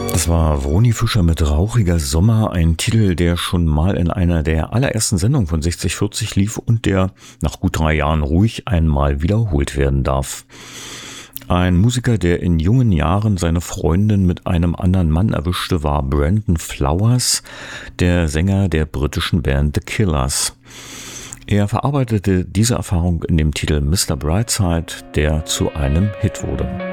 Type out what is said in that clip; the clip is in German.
Das war Vroni Fischer mit Rauchiger Sommer, ein Titel, der schon mal in einer der allerersten Sendungen von 6040 lief und der nach gut 3 Jahren ruhig einmal wiederholt werden darf. Ein Musiker, der in jungen Jahren seine Freundin mit einem anderen Mann erwischte, war Brandon Flowers, der Sänger der britischen Band The Killers. Er verarbeitete diese Erfahrung in dem Titel Mr. Brightside, der zu einem Hit wurde.